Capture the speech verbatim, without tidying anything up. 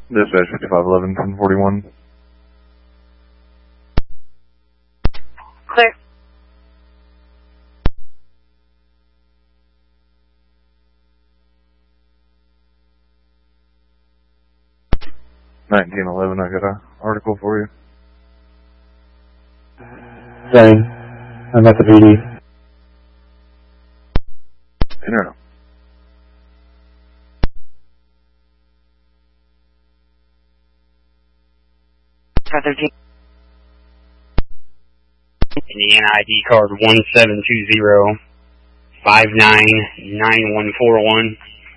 Dispatch fifty-five eleven, ten forty-one. Clear. nineteen eleven, I got an article for you. Same. I'm at the P D. Interno. five thirteen. Indiana I D card one seven two zero five nine nine one four one.